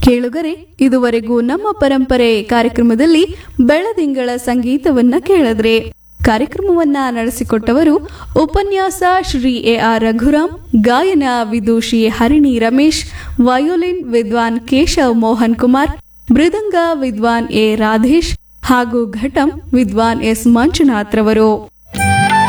ಕೇಳುಗರೆ, ಇದುವರೆಗೂ ನಮ್ಮ ಪರಂಪರೆ ಕಾರ್ಯಕ್ರಮದಲ್ಲಿ ಬೆಳದಿಂಗಳ ಸಂಗೀತವನ್ನ ಕೇಳಿದ್ರೆ. ಕಾರ್ಯಕ್ರಮವನ್ನ ನಡೆಸಿಕೊಟ್ಟವರು ಉಪನ್ಯಾಸ ಶ್ರೀ ಎ.ಆರ್. ರಘುರಾಮ್, ಗಾಯನ ವಿದೂಷಿ ಹರಿಣಿ ರಮೇಶ್, ವಯೋಲಿನ್ ವಿದ್ವಾನ್ ಕೇಶವ್ ಮೋಹನ್ ಕುಮಾರ್, ಮೃದಂಗ ವಿದ್ವಾನ್ ಎ ರಾಧೇಶ್ ಹಾಗೂ ಘಟಂ ವಿದ್ವಾನ್ ಎಸ್ ಮಂಜುನಾಥ್ ರವರು.